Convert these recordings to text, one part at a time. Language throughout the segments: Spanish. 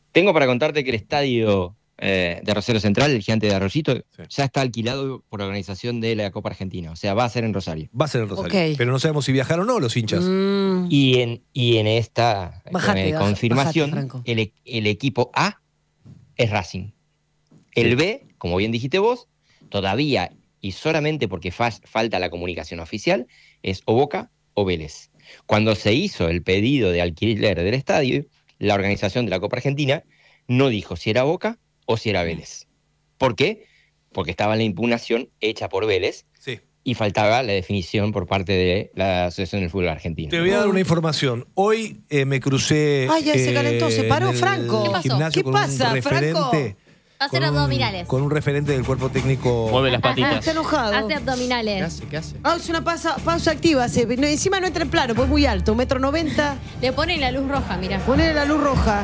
Tengo para contarte que el estadio de Rosario Central, el Gigante de Arroyito, Sí. ya está alquilado por organización de la Copa Argentina. O sea, va a ser en Rosario. Va a ser en Rosario. Ok. Pero no sabemos si viajaron o no los hinchas. Y en esta Bajate, confirmación, Franco. el equipo A es Racing. El Sí. B, como bien dijiste vos, todavía y solamente porque falta la comunicación oficial, es o Boca o Vélez. Cuando se hizo el pedido de alquiler del estadio, la organización de la Copa Argentina no dijo si era Boca o si era Vélez. ¿Por qué? Porque estaba la impugnación hecha por Vélez Sí. y faltaba la definición por parte de la Asociación del Fútbol Argentino. Te voy a dar una información. Hoy me crucé. Ay, ya se calentó, se paró, en el Franco. ¿Qué pasó? gimnasio ¿Qué con pasa, un referente. Franco? Hacer con un- abdominales. Con un referente del cuerpo técnico. Mueve las Ah, patitas. está enojado. Hace abdominales. ¿Qué hace? Ah, es una pausa activa. Encima no entra en plano, pues muy alto, 1,90 m. Le ponen la luz roja, mira. Ponele la luz roja.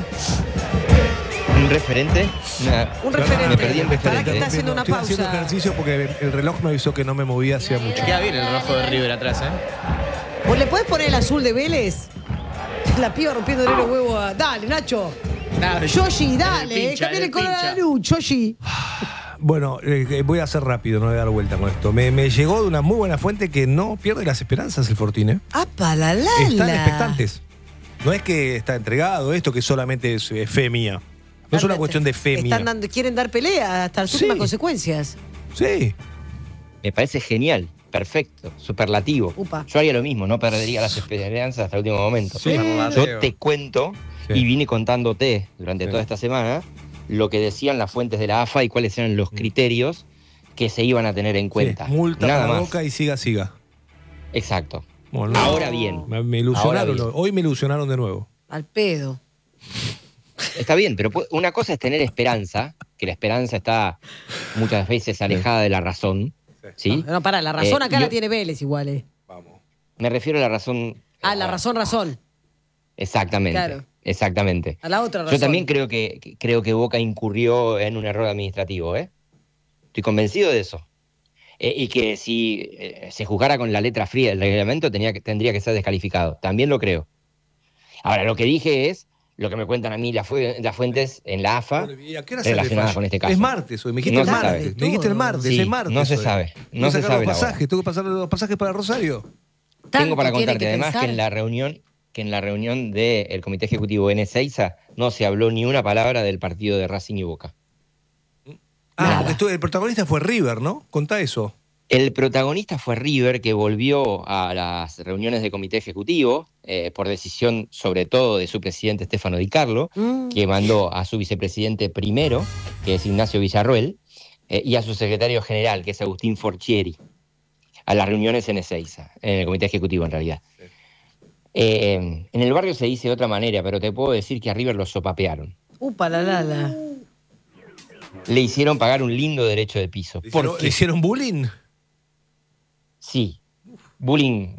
Un referente. Un Claro, referente. me perdí el Para referente, que está haciendo una Estoy haciendo pausa. ejercicio porque el reloj me avisó que no me movía hacía mucho. Queda bien el rojo de River atrás, ¿eh? ¿Vos le podés poner el azul de Vélez? La piba rompiéndole los huevos a... Dale, Nacho. Nada, Yoshi, dale. pincha, Cambiale el el color a la pincha. luz, Yoshi. Bueno, voy a hacer rápido, no voy a dar vuelta con esto. Me llegó de una muy buena fuente que no pierde las esperanzas el Fortín, ¿eh? ¡Apa, la lala! Están expectantes. No es que está entregado esto, que solamente es fe mía. No es una cuestión de fe mía. Quieren dar pelea hasta las Sí. últimas consecuencias. Sí. Me parece genial, perfecto, superlativo. Upa. Yo haría lo mismo, no perdería las esperanzas hasta el último momento. Sí. Yo te cuento Sí. y vine contándote durante Sí. toda esta semana lo que decían las fuentes de la AFA y cuáles eran los criterios que se iban a tener en cuenta. Sí, multa Nada para más. Boca y siga. Exacto. Bueno, Ahora bien. me ilusionaron. Ahora bien. Hoy me ilusionaron de nuevo. Al pedo. Está bien, pero una cosa es tener esperanza, que la esperanza está muchas veces alejada de la razón. ¿Sí? No, pará, la razón acá la yo- tiene Vélez igual, Vamos. Me refiero a la razón. Ah, la razón. Exactamente. Claro. Exactamente. A la otra razón. Yo también creo que Boca incurrió en un error administrativo, ¿eh? Estoy convencido de eso. Y que si se juzgara con la letra fría del reglamento tendría que ser descalificado. También lo creo. Ahora, lo que dije es lo que me cuentan a mí las fuentes en la AFA ¿Y a qué hora sale el relacionadas fallo? con este caso. Es martes hoy, me dijiste No el se martes. sabe. Me dijiste el martes, Sí, es martes. no se hoy. sabe. Tengo No que se sacar sabe los la hora. pasajes, tengo que pasar los pasajes para Rosario. Tengo Tanto para tiene contarte además pensar. que en la reunión del Comité Ejecutivo en Ezeiza no se habló ni una palabra del partido de Racing y Boca. Ah, porque el protagonista fue River, ¿no? Contá eso. El protagonista fue River, que volvió a las reuniones del Comité Ejecutivo por decisión sobre todo de su presidente Stefano Di Carlo, que mandó a su vicepresidente primero, que es Ignacio Villarroel, y a su secretario general, que es Agustín Forchieri, a las reuniones en Ezeiza, en el Comité Ejecutivo en realidad. En el barrio se dice de otra manera, pero te puedo decir que a River lo sopapearon. Upa, la lala. Le hicieron pagar un lindo derecho de piso. ¿Por ¿Le qué? hicieron bullying? Sí, bullying,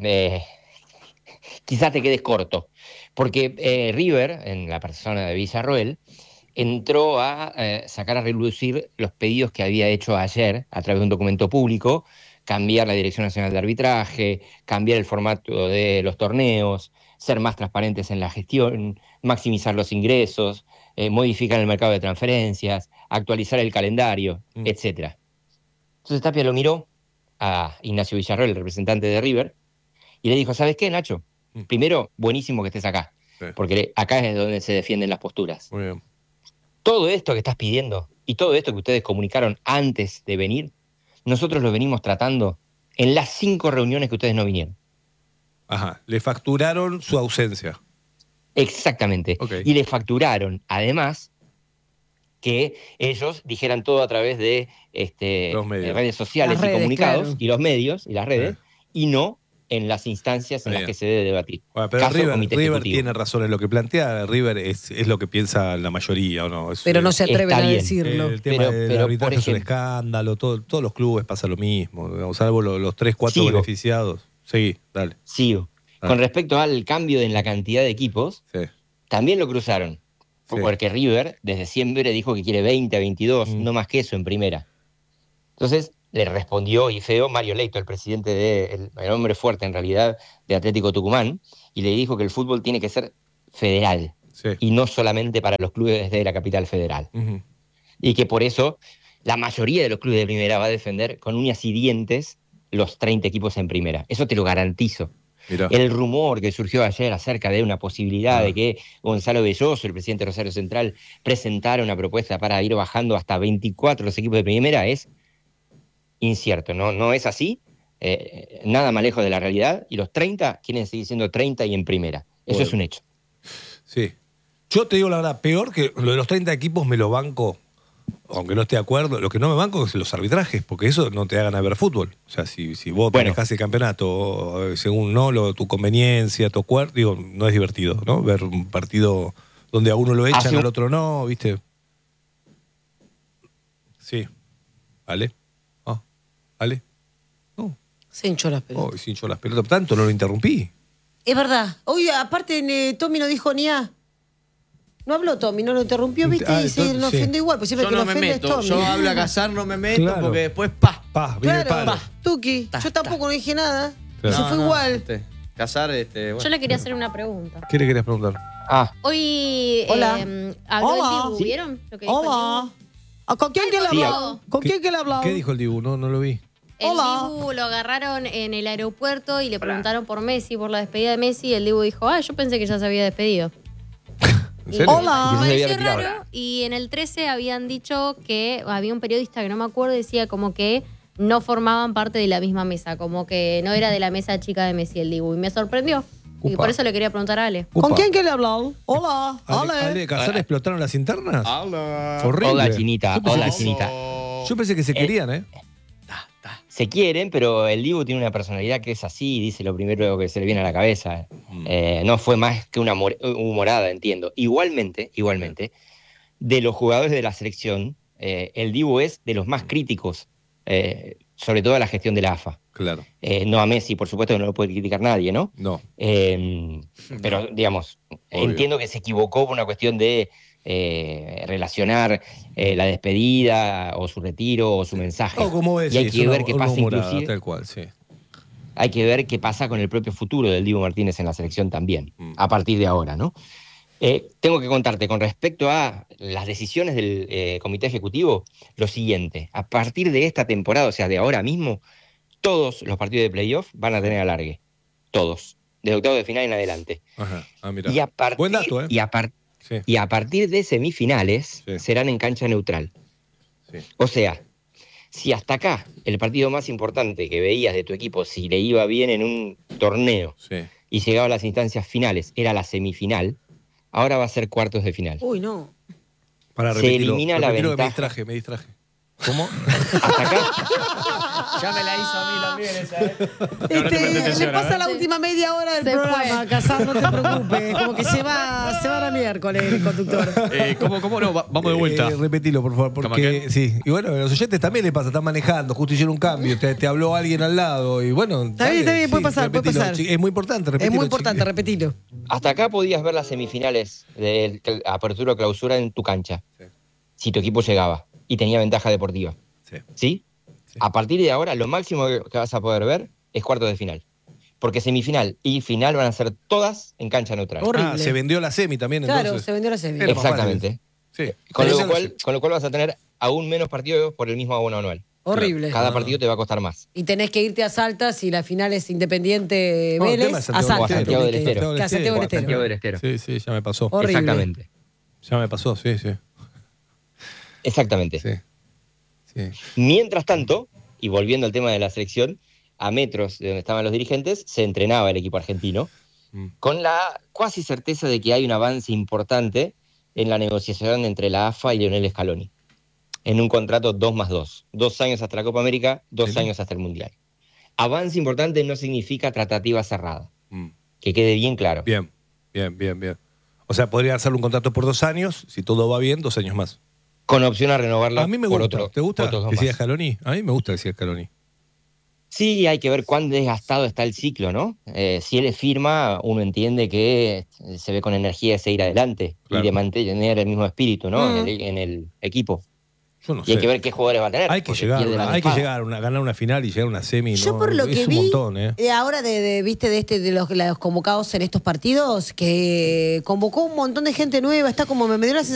quizás te quedes corto, porque River, en la persona de Villarroel, entró a sacar a relucir los pedidos que había hecho ayer a través de un documento público, cambiar la Dirección Nacional de Arbitraje, cambiar el formato de los torneos, ser más transparentes en la gestión, maximizar los ingresos, modificar el mercado de transferencias, actualizar el calendario, etcétera. Entonces Tapia lo miró a Ignacio Villarroel, el representante de River, y le dijo, ¿sabes qué, Nacho? Primero, buenísimo que estés acá, Sí. porque acá es donde se defienden las posturas. Muy bien. Todo esto que estás pidiendo y todo esto que ustedes comunicaron antes de venir, nosotros lo venimos tratando en las 5 reuniones que ustedes no vinieron. Ajá. Le facturaron su ausencia. Exactamente. Ok. Y le facturaron, además, que ellos dijeran todo a través de Los medios. redes sociales Las redes, y comunicados, claro. y los medios y las redes, Sí. y no en las instancias en Bien. las que se debe debatir. Bueno, pero Caso River Comité tiene Ejecutivo. razón en lo que plantea. River es lo que piensa la mayoría, ¿o no? Pero no se atreven Está a bien. decirlo. El tema del Pero, arbitraje por es un ejemplo- escándalo. Todos los clubes pasa lo mismo. Digamos, salvo los 3, 4 Sigo. beneficiados. Sí, dale. Sigo. Ah. Con respecto al cambio en la cantidad de equipos, Sí. también lo cruzaron. Sí. Porque River desde siempre dijo que quiere 20 a 22, no más que eso en primera. Entonces le respondió y feo Mario Leito, el presidente el hombre fuerte en realidad de Atlético Tucumán, y le dijo que el fútbol tiene que ser federal. Sí. y no solamente para los clubes de la capital federal. Ujú. Y que por eso la mayoría de los clubes de primera va a defender con uñas y dientes los 30 equipos en primera. Eso te lo garantizo. Mirá. El rumor que surgió ayer acerca de una posibilidad Ah. de que Gonzalo Belloso, el presidente de Rosario Central, presentara una propuesta para ir bajando hasta 24 los equipos de primera es incierto. No es así, nada más lejos de la realidad, y los 30 quieren seguir siendo 30 y en primera. Eso Bueno. es un hecho. Sí. Yo te digo la verdad, peor que lo de los 30 equipos me lo banco, aunque no esté de acuerdo. Lo que no me banco es los arbitrajes, porque eso no te hagan a ver fútbol. O sea, si vos Bueno. manejás el campeonato según tu conveniencia, tu acuerdo, digo, no es divertido, ¿no? Ver un partido donde a uno lo echan, al otro no, ¿viste? Sí. ¿Ale? Ah, ¿Ale? No. Se hinchó las pelotas. Oh, se hinchó las pelotas. Tanto no lo interrumpí. Es verdad. Hoy, aparte, Tommy no dijo ni A. No habló Tommy, no lo interrumpió, ¿viste? Ah, Y se entonces, lo sí. ofendió igual, pues siempre Yo que lo no me ofende es meto. Tommy. Yo hablo a cazar, no me meto, Claro. porque después, pa. Pa, viene el Claro, palo. Tuki, yo tampoco no dije nada. Claro. Y se fue igual. Cazar, bueno. Yo le quería hacer una pregunta. ¿Qué le querías preguntar? Ah, Hoy Hola. habló Hola. el Dibu, Sí. ¿vieron lo que dijo Hola. ¿Con quién que le Sí, habló? ¿Con quién que le habló? ¿Qué dijo el Dibu? No lo vi. el Dibu? El Hola. Dibu lo agarraron en el aeropuerto y le preguntaron por Messi, por la despedida de Messi, y el Dibu dijo, yo pensé que ya se había despedido. ¿En serio? Hola. Me Y se había pareció retirado. raro, y en el 13 habían dicho que había un periodista que no me acuerdo, decía como que no formaban parte de la misma mesa, como que no era de la mesa chica de Messi el Dibu, y me sorprendió. Y Upa. por eso le quería preguntar a Ale. ¿Con Upa. quién que le habló? Hola. Ale, ¿Casar explotaron las internas? Habla. Fue horrible. hola Chinita, Yo pensé hola que- Chinita. Yo pensé que se querían, ¿eh? Se quieren, pero el Dibu tiene una personalidad que es así, dice lo primero que se le viene a la cabeza. No fue más que una humorada, entiendo. Igualmente, de los jugadores de la selección, el Dibu es de los más críticos, sobre todo a la gestión de la AFA. Claro. No a Messi, por supuesto, que no lo puede criticar nadie, ¿no? No. Pero, digamos, Obvio. entiendo que se equivocó por una cuestión de relacionar la despedida o su retiro o su mensaje. O como ves, y hay sí, que es ver una- qué una pasa humorada, inclusive. tal cual, sí. Hay que ver qué pasa con el propio futuro del Dibu Martínez en la selección también, a partir de ahora, ¿no? Tengo que contarte con respecto a las decisiones del comité ejecutivo, lo siguiente: a partir de esta temporada, o sea, de ahora mismo, todos los partidos de playoff van a tener alargue. Todos. De octavo de final en adelante. Ajá. Ah, mira. Y a partir, Buen dato, ¿eh? Sí. y a partir de semifinales Sí. serán en cancha neutral. Sí. O sea, si hasta acá el partido más importante que veías de tu equipo, si le iba bien en un torneo Sí. y llegaba a las instancias finales, era la semifinal, ahora va a ser cuartos de final. Uy, no. Para Se repetirlo, elimina la repetirlo que ventaja. me distraje. ¿Cómo? Hasta acá. Ya me la hizo a mí también esa, ¿eh? Le pasa la última media hora del Se programa, fue. Casar, no te preocupes. Como que se va a la miércoles el conductor. ¿Cómo no? Vamos de vuelta. Repetilo, por favor, ¿Cómo porque qué? sí. Y bueno, a los oyentes también le pasa, están manejando, justo hicieron un cambio, te habló alguien al lado y bueno. Está bien, puede pasar, puede repetilo. pasar. Es muy importante, Es repetilo, muy importante, repetilo. Hasta acá podías ver las semifinales de apertura o clausura en tu cancha. Sí. Si tu equipo llegaba y tenía ventaja deportiva. Sí. ¿Sí? Sí. A partir de ahora, lo máximo que vas a poder ver es cuartos de final. Porque semifinal y final van a ser todas en cancha neutral. Horrible. Ah, se vendió la semi también, Claro, entonces. se vendió la semi. Era más Exactamente. Sí. Con Pero lo, eso cual, con lo cual vas a tener aún menos partidos por el mismo abono anual. Horrible. Cada partido te va a costar más. Y tenés que irte a Salta si la final es Independiente No, el Vélez. tema es A Santiago Salta. del Estero. tenés que ir. Santiago Que a Santiago del Estero. Santiago del Estero. Sí, sí, ya me pasó. Horrible. Exactamente. Ya me pasó, sí, sí. Exactamente. Sí. Sí. Mientras tanto, y volviendo al tema de la selección, a metros de donde estaban los dirigentes, se entrenaba el equipo argentino, con la cuasi certeza de que hay un avance importante en la negociación entre la AFA y Lionel Scaloni, en un contrato 2+2. 2 años hasta la Copa América, 2 Sí. años hasta el Mundial. Avance importante no significa tratativa cerrada, Mm. que quede bien claro. Bien, bien. O sea, podría hacer un contrato por 2 años, si todo va bien, 2 años más. Con opción a renovarlo A mí me por gusta. otro, ¿Te gusta otros 2 que siga más. Scaloni? A mí me gusta que siga Scaloni. Sí, hay que ver cuán desgastado está el ciclo, ¿no? Si él firma, uno entiende que se ve con energía de seguir adelante Claro. y de mantener el mismo espíritu, ¿no? En el equipo. Yo no Y hay sé. que ver qué jugadores va a tener. Hay que porque llegar, pierde la hay que espada. llegar a ganar una final y llegar a una semi. Yo ¿no? por lo que es un vi montón, ¿eh? ahora viste de los convocados en estos partidos, que convocó un montón de gente nueva, está como me dio la sensación